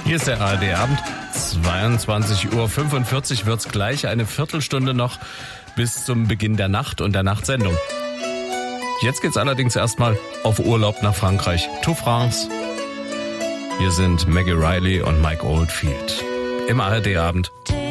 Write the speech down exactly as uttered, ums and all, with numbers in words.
Hier ist der A R D-Abend. zweiundzwanzig Uhr fünfundvierzig wird's gleich. Eine Viertelstunde noch bis zum Beginn der Nacht und der Nachtsendung. Jetzt geht's allerdings erstmal auf Urlaub nach Frankreich. To France. Hier sind Maggie Riley und Mike Oldfield. Im A R D-Abend.